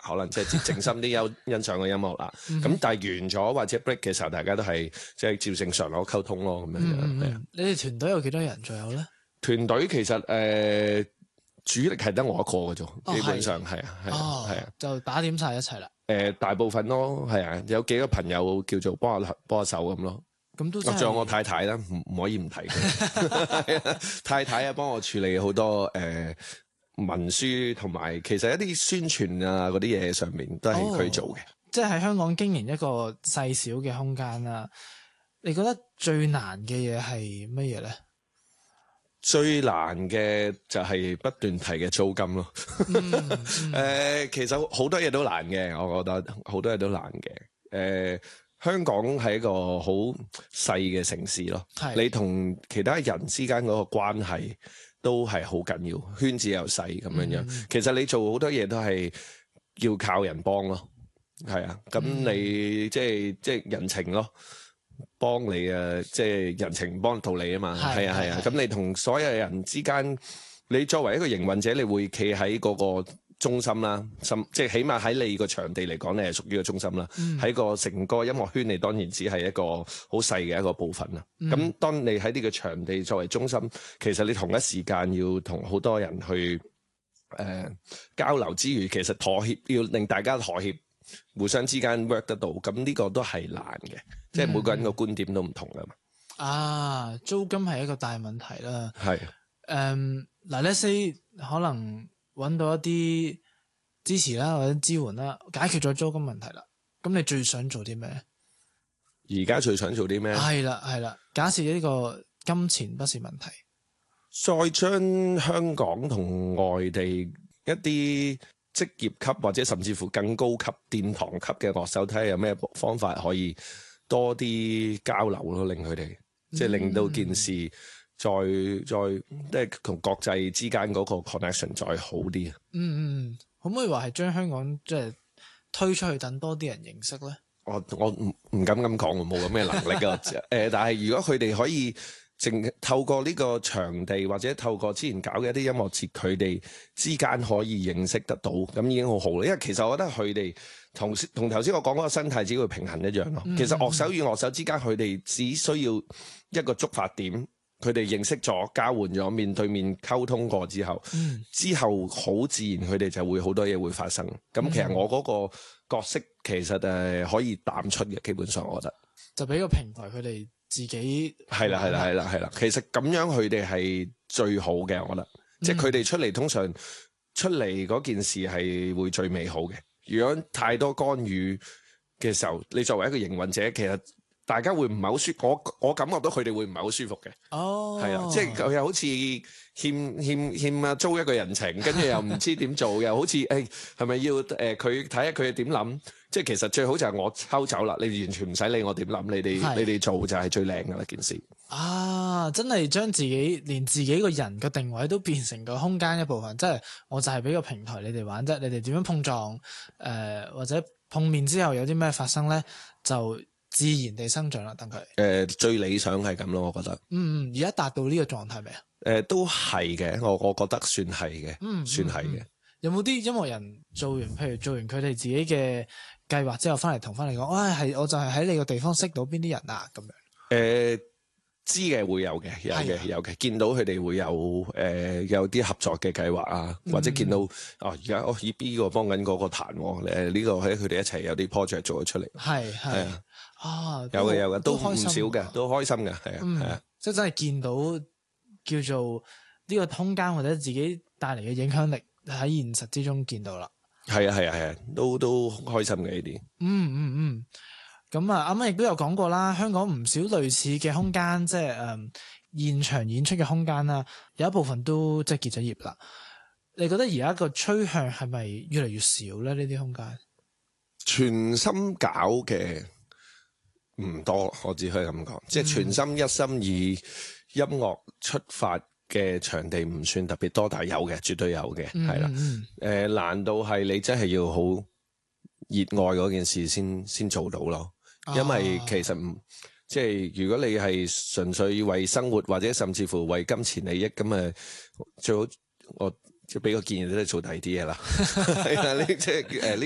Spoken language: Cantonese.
可能即係靜心啲欣賞個音樂啦。咁但係完咗或者 break 嘅時候，大家都係即係照正常攞溝通咯，咁樣樣。 你哋團隊有幾多人左右咧？ 團隊其實主力係得我一個嘅啫，基本上係啊， 就打點晒一齊啦。 大部分咯，係啊，有幾個朋友叫做幫下手咁咯。 咁都仲有我太太啦，唔可以唔提佢。太太啊，幫我處理好多文書同埋，其實一啲宣傳啊嗰啲嘢上面都係佢做嘅。 即係喺香港經營一個細小嘅空間啦。你覺得最難嘅嘢係乜嘢咧？ 最難嘅就係不斷提嘅租金咯。其實好多嘢都難嘅，我覺得好多嘢都難嘅。香港係一個好細嘅城市咯，你同其他人之間嗰個關係都係好緊要，圈子又細咁樣。其實你做好多嘢都係要靠人幫咯，係啊。咁你即係人情咯，幫你啊，即係人情幫到你啊嘛，係啊。咁你同所有人之間，你作為一個營運者，你會企喺嗰個中心啦，即係起碼喺你個場地嚟講，你係屬於個中心啦。喺個成個音樂圈，你當然只係一個好細嘅一個部分啦。咁當你喺呢個場地作為中心，其實你同一時間要同好多人去交流之餘，其實妥協，要令大家妥協，互相之間 work 得到。咁呢個都係難嘅，即係每個人個觀點都唔同噶嘛。 租金係一個大問題啦。 係 let's say 可能揾到一啲支持啦，或者支援啦，解決咗租金問題啦。咁你最想做啲咩？ 而家最想做啲咩？ 係啦。假設呢個金錢不是問題， 再將香港同外地一啲職業級或者甚至乎更高級殿堂級嘅樂手，睇下有咩方法可以多啲交流咯，令佢哋即係令到件事再即係同國際之間嗰個 connection 再好啲。 可唔可以話係將香港即係推出去，等多啲人認識咧？ 我唔敢咁講，冇咁嘅能力噶。但係如果佢哋可以淨透過呢個場地或者透過之前搞嘅一啲音樂節，佢哋之間可以認識得到，咁已經好好啦。因為其實我覺得佢哋同頭先我講嗰個生態只會平衡一樣咯。其實樂手與樂手之間，佢哋只需要一個觸發點。佢哋認識咗、交換咗、面對面溝通過之後，之後好自然佢哋就會好多嘢會發生。咁其實我嗰個角色其實可以淡出嘅，基本上我覺得就俾個平台佢哋自己係啦。其實咁樣佢哋係最好嘅，我覺得，即係佢哋出嚟通常出嚟嗰件事係會最美好嘅。如果太多干預嘅時候，你作為一個營運者，其實大家會唔係好舒服，我感覺到佢哋會唔係好舒服嘅。係啊，即係佢又好似欠啊租一個人情，跟住又唔知點做，又好似係咪要佢睇下佢點諗？即係其實最好就係我抽走啦，你完全唔使理我點諗，你哋做就係最靚㗎啦件事。 真係將連自己個人個定位都變成個空間一部分，即係我就係俾個平台你哋玩啫，你哋點樣碰撞或者碰面之後有啲咩發生咧，就自然地生長啦，等佢。 最理想係咁咯，我覺得。 而家達到呢個狀態未啊？ 都係嘅，我覺得算係嘅，算係嘅。 有冇啲音樂人譬如做完佢哋自己嘅計劃之後，同翻嚟講，我就係喺你個地方識到邊啲人啊，咁樣。 知嘅會有嘅，有嘅，見到佢哋會有啲合作嘅計劃啊，或者見到而家以 B 個幫緊嗰個彈呢個喺佢哋一齊有啲 project 做咗出嚟。係有嘅，都唔少嘅，都開心嘅，係啊， 即係真係見到叫做呢個空間或者自己帶嚟嘅影響力喺現實之中見到啦。係啊，都開心嘅呢啲。 咁啱啱亦都有講過啦，香港唔少類似嘅空間，即係現場演出嘅空間啦，有一部分都即係結咗業啦。你覺得而家個趨向係咪越嚟越少咧？呢啲空間全心搞嘅唔多，我只可以咁講，即係全心一心以音樂出發嘅場地唔算特別多，但係有嘅，絕對有嘅，係啦。難道係你真係要好熱愛嗰件事先做到咯？因為其實即係如果你係純粹為生活或者甚至乎為金錢利益咁最好我俾個建議你做第二啲嘢啦。係啊，即係呢